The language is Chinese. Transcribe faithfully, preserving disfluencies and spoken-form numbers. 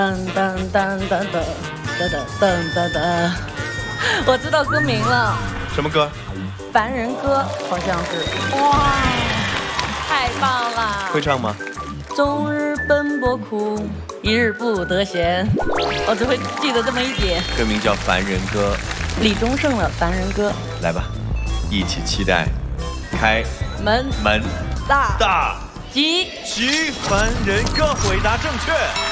噔噔噔噔噔噔噔噔噔，我知道歌名了。 什么歌？ 凡人歌，好像是。哇，太棒了！ 会唱吗？ 终日奔波苦，一日不得闲。我只会记得这么一点。 歌名叫《凡人歌》， 李宗盛的《凡人歌》。 来吧，一起期待。开门门大大吉吉，凡人歌回答正确。